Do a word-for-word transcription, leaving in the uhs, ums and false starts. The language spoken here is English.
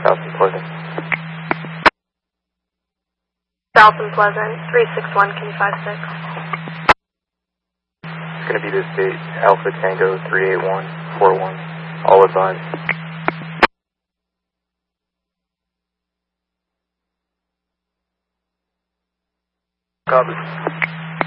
South and Pleasant. South and Pleasant, three six one, can you five six? It's going to be this date, Alpha Tango three eight one four one. All advised. Copy.